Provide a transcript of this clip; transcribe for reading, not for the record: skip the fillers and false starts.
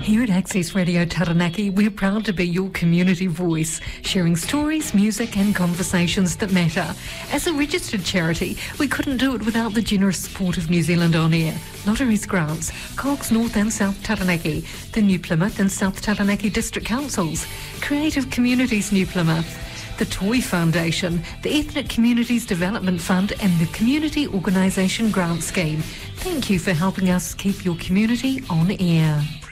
Here at Access Radio Taranaki, we're proud to be your community voice, sharing stories, music and conversations that matter. As a registered charity, we couldn't do it without the generous support of New Zealand On Air, Lotteries Grants, Cogs North and South Taranaki, the New Plymouth and South Taranaki District Councils, Creative Communities New Plymouth, the Toy Foundation, the Ethnic Communities Development Fund and the Community Organisation Grant Scheme. Thank you for helping us keep your community on air.